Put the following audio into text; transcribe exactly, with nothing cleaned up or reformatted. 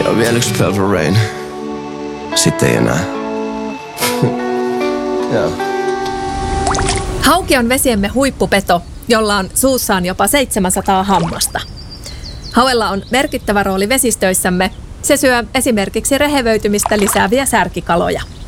Ja vielä yksi Purple Rain. Sitten ei enää. Joo. Hauki on vesiemme huippupeto, jolla on suussaan jopa seitsemänsataa hammasta. Hauella on merkittävä rooli vesistöissämme. Se syö esimerkiksi rehevöitymistä lisääviä särkikaloja.